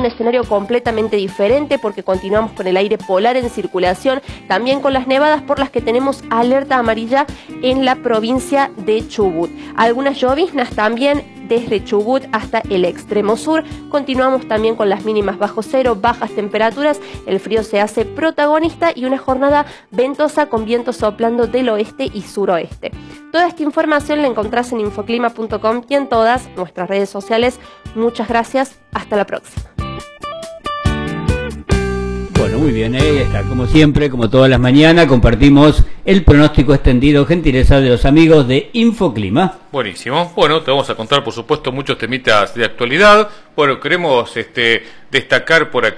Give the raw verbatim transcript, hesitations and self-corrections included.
un escenario completamente diferente porque continuamos con el aire polar en circulación, también con las nevadas por las que tenemos alerta amarilla en la provincia de Chubut. Algunas lloviznas también desde Chubut hasta el extremo sur. Continuamos también con las mínimas bajo cero, bajas temperaturas, el frío se hace protagonista y una jornada ventosa con viento soplando del oeste y suroeste. Toda esta información la encontrás en infoclima punto com y en todas nuestras redes sociales. Muchas gracias, hasta la próxima. Bueno, muy bien, ahí está, como siempre, como todas las mañanas, compartimos el pronóstico extendido, gentileza de los amigos de Infoclima. Buenísimo. Bueno, te vamos a contar, por supuesto, muchos temitas de actualidad. Bueno, queremos este, destacar por acá